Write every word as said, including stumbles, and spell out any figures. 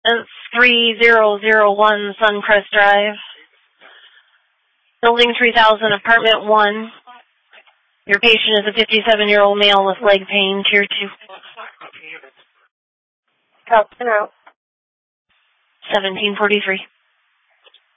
It's three zero zero one Suncrest Drive. Building three thousand, apartment one. Your patient is a fifty-seven-year-old male with leg pain, tier two. Customer out. seventeen forty-three.